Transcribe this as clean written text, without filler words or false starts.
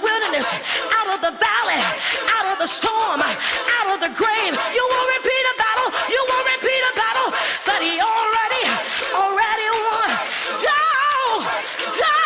wilderness, out of the valley, out of the storm, out of the grave. You won't repeat a battle. You won't repeat a battle that he already won. Go! Go!